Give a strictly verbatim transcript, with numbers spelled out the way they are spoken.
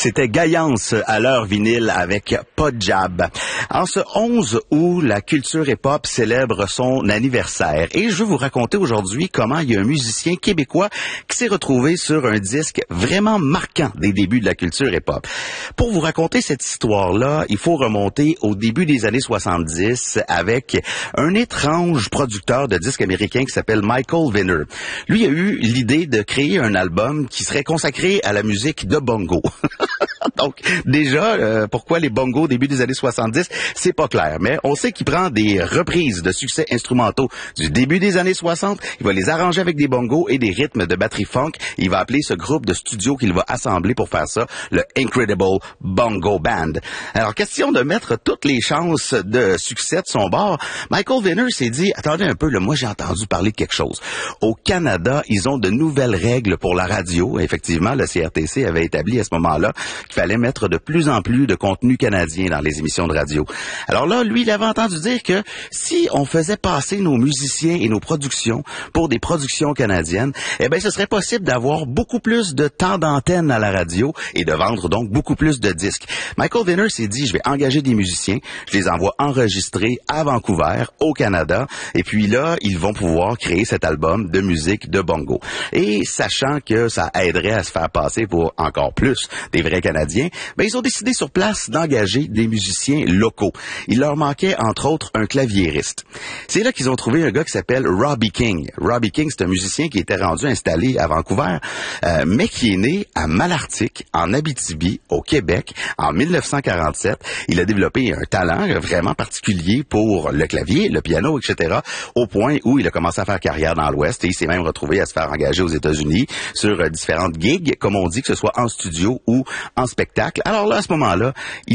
C'était Gaillance à l'heure vinyle avec Pas de Jab. En ce onze août, la culture hip-hop célèbre son anniversaire. Et je veux vous raconter aujourd'hui comment il y a un musicien québécois qui s'est retrouvé sur un disque vraiment marquant des débuts de la culture hip-hop. Pour vous raconter cette histoire-là, il faut remonter au début des années soixante-dix avec un étrange producteur de disques américain qui s'appelle Michael Venner. Lui a eu l'idée de créer un album qui serait consacré à la musique de bongo. Donc, déjà, euh, pourquoi les bongos au début des années soixante-dix, c'est pas clair. Mais on sait qu'il prend des reprises de succès instrumentaux du début des années soixante, il va les arranger avec des bongos et des rythmes de batterie funk. Il va appeler ce groupe de studio qu'il va assembler pour faire ça le Incredible Bongo Band. Alors, question de mettre toutes les chances de succès de son bord, Michael Venner s'est dit, attendez un peu, là, moi j'ai entendu parler de quelque chose. Au Canada, ils ont de nouvelles règles pour la radio. Effectivement, le C R T C avait établi à ce moment-là qu'il fallait mettre de plus en plus de contenu canadien dans les émissions de radio. Alors là, lui, il avait entendu dire que si on faisait passer nos musiciens et nos productions pour des productions canadiennes, eh bien, ce serait possible d'avoir beaucoup plus de temps d'antenne à la radio et de vendre donc beaucoup plus de disques. Michael Venner s'est dit, je vais engager des musiciens, je les envoie enregistrer à Vancouver, au Canada, et puis là, ils vont pouvoir créer cet album de musique de bongo. Et sachant que ça aiderait à se faire passer pour encore plus des vrais Canadiens, ben ils ont décidé sur place d'engager des musiciens locaux. Il leur manquait entre autres un claviériste. C'est là qu'ils ont trouvé un gars qui s'appelle Robbie King. Robbie King, c'est un musicien qui était rendu installé à Vancouver, euh, mais qui est né à Malartic, en Abitibi, au Québec, en mille neuf cent quarante-sept. Il a développé un talent vraiment particulier pour le clavier, le piano, et cetera, au point où il a commencé à faire carrière dans l'Ouest et il s'est même retrouvé à se faire engager aux États-Unis sur euh, différentes gigs, comme on dit, que ce soit en studio ou en spectacle. Alors là, à ce moment-là, il